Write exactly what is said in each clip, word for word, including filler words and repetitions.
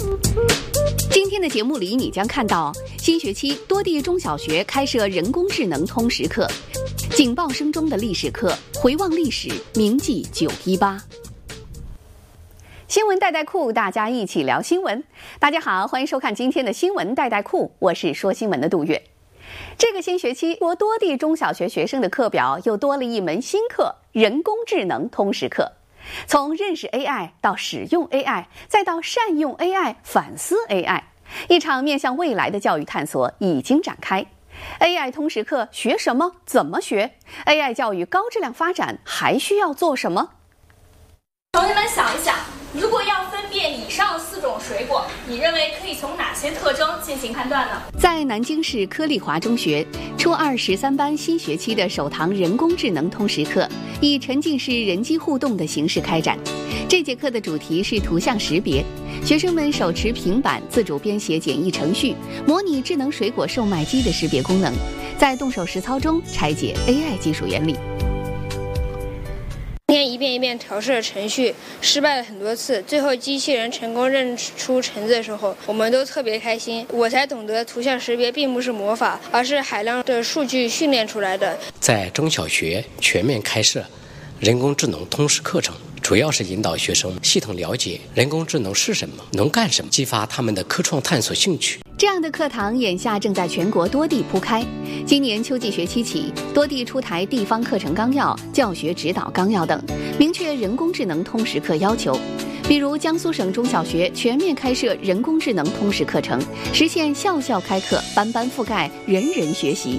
今天的节目里，你将看到新学期多地中小学开设人工智能通识课，警报声中的历史课，回望历史，铭记九一八。新闻带带库，大家一起聊新闻。大家好，欢迎收看今天的新闻带带库，我是说新闻的杜月。这个新学期，国多地中小学学生的课表又多了一门新课——人工智能通识课。从认识 A I 到使用 A I， 再到善用 A I、反思 A I， 一场面向未来的教育探索已经展开。A I 通识课学什么？怎么学 ？A I 教育高质量发展还需要做什么？ 同学们想一想，如果要分辨以上四种水果，你认为可以从哪些特征进行判断呢？ 在南京市科立华中学初二十三班新学期的首堂人工智能通识课，以沉浸式人机互动的形式开展。这节课的主题是图像识别，学生们手持平板自主编写简易程序，模拟智能水果售卖机的识别功能，在动手实操中拆解 A I 技术原理。 今天一遍一遍调试了程序，失败了很多次，最后机器人成功认出橙子的时候，我们都特别开心。我才懂得图像识别并不是魔法，而是海量的数据训练出来的。 在中小学全面开设人工智能通识课程，主要是引导学生系统了解人工智能是什么，能干什么，激发他们的科创探索兴趣。 这样的课堂眼下正在全国多地铺开。今年秋季学期起，多地出台地方课程纲要、教学指导纲要等，明确人工智能通识课要求。比如江苏省中小学全面开设人工智能通识课程，实现校校开课、班班覆盖、人人学习。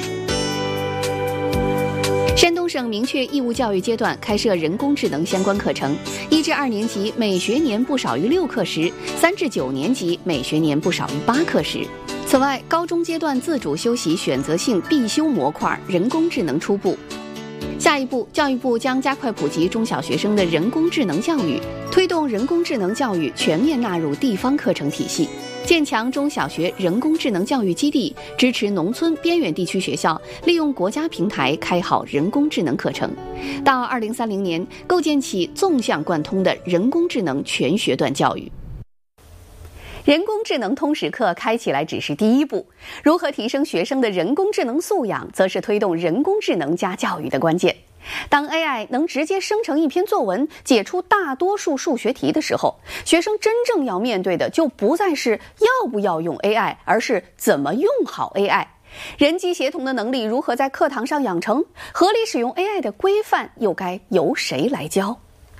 山东省明确义务教育阶段开设人工智能相关课程，一至二年级每学年不少于六课时，三至九年级每学年不少于八课时。此外，高中阶段自主修习选择性必修模块人工智能初步。下一步，教育部将加快普及中小学生的人工智能教育，推动人工智能教育全面纳入地方课程体系，建强中小学人工智能教育基地，支持农村边远地区学校利用国家平台开好人工智能课程。到二零三零年，构建起纵向贯通的人工智能全学段教育。人工智能通识课开起来只是第一步，如何提升学生的人工智能素养，则是推动人工智能加教育的关键。当 A I 能直接生成一篇作文，解出大多数数学题的时候，学生真正要面对的就不再是要不要用 A I， 而是怎么用好 A I。人机协同的能力如何在课堂上养成？合理使用 A I 的规范又该由谁来教？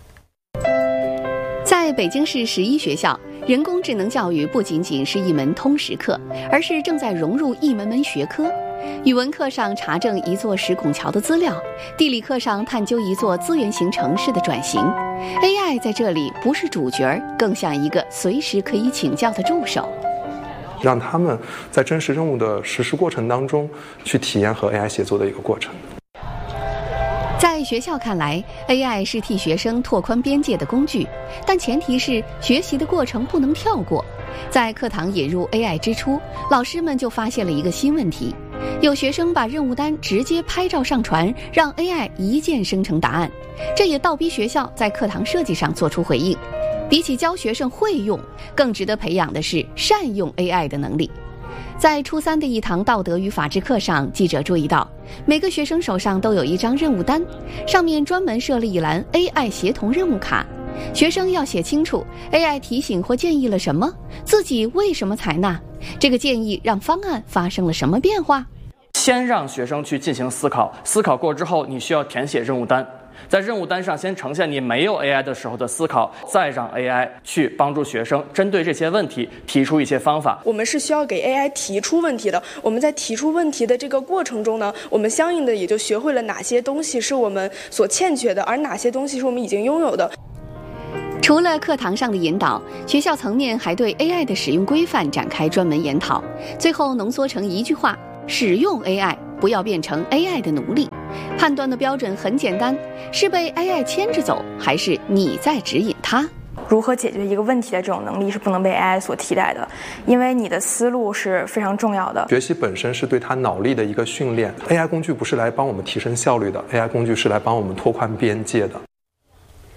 在北京市十一学校，人工智能教育不仅仅是一门通识课，而是正在融入一门门学科。语文课上查证一座石拱桥的资料，地理课上探究一座资源型城市的转型。A I 在这里不是主角，更像一个随时可以请教的助手， 让他们在真实任务的实施过程当中去体验和 A I 协作的一个过程。 在学校看来 ，A I 是替学生拓宽边界的工具，但前提是学习的过程不能跳过。在课堂引入 A I 之初，老师们就发现了一个新问题：有学生把任务单直接拍照上传，让 A I 一键生成答案，这也倒逼学校在课堂设计上做出回应。比起教学生会用，更值得培养的是善用 A I 的能力。在初三的一堂道德与法治课上，记者注意到，每个学生手上都有一张任务单，上面专门设了一栏 A I 协同任务卡。学生要写清楚 A I 提醒或建议了什么，自己为什么采纳，这个建议让方案发生了什么变化。 先让学生去进行思考，思考过之后，你需要填写任务单。在任务单上先呈现你没有 A I 的时候的思考，再让 A I 去帮助学生针对这些问题提出一些方法。 我们是需要给 A I 提出问题的，我们在提出问题的这个过程中呢，我们相应的也就学会了哪些东西是我们所欠缺的，而哪些东西是我们已经拥有的。 除了课堂上的引导，学校层面还对 A I 的使用规范展开专门研讨，最后浓缩成一句话：使用 A I， 不要变成 A I 的奴隶。判断的标准很简单，是被 A I 牵着走，还是你在指引它？ 如何解决一个问题的这种能力是不能被 A I 所替代的，因为你的思路是非常重要的。 学习本身是对他脑力的一个训练， A I 工具不是来帮我们提升效率的， A I 工具是来帮我们拓宽边界的。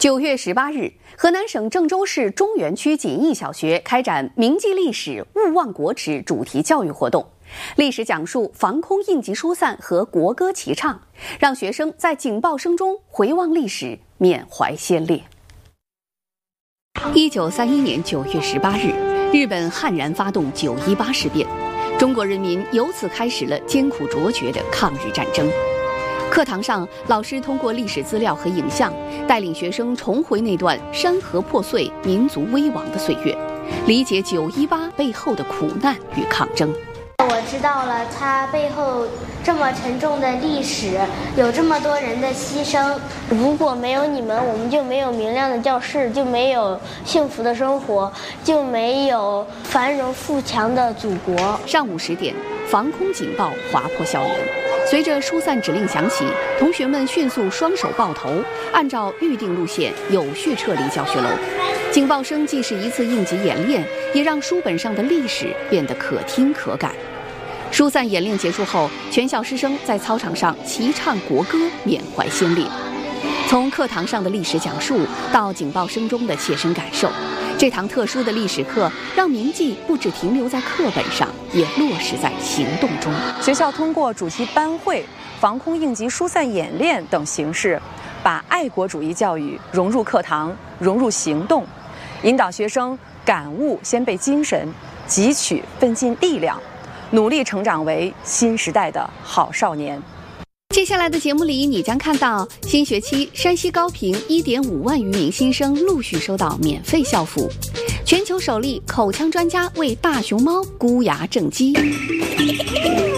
九月十八日，河南省郑州市中原区锦义小学开展铭记历史、勿忘国耻主题教育活动，历史讲述、防空应急疏散和国歌齐唱，让学生在警报声中回望历史，缅怀先烈。一九三一年九月十八日，日本悍然发动九一八事变，中国人民由此开始了艰苦卓绝的抗日战争。课堂上，老师通过历史资料和影像，带领学生重回那段山河破碎、民族危亡的岁月，理解九一八背后的苦难与抗争。 我知道了它背后这么沉重的历史，有这么多人的牺牲。如果没有你们，我们就没有明亮的教室，就没有幸福的生活，就没有繁荣富强的祖国。 上午十点，防空警报划破校园。随着疏散指令响起，同学们迅速双手抱头，按照预定路线有序撤离教学楼。警报声既是一次应急演练，也让书本上的历史变得可听可感。疏散演练结束后，全校师生在操场上齐唱国歌，缅怀先烈。从课堂上的历史讲述到警报声中的切身感受，这堂特殊的历史课让铭记不只停留在课本上，也落实在行动中。 学校通过主题班会、防空应急疏散演练等形式，把爱国主义教育融入课堂，融入行动，引导学生感悟先辈精神，汲取奋进力量，努力成长为新时代的好少年。 接下来的节目里，你将看到新学期山西高平一点五万余名新生陆续收到免费校服，全球首例口腔专家为大熊猫箍牙正畸。